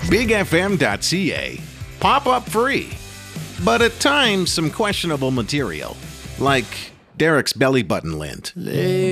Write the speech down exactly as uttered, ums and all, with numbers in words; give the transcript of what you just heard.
big f m dot c a. Pop-up free. But at times, some questionable material. Like Derek's belly button lint.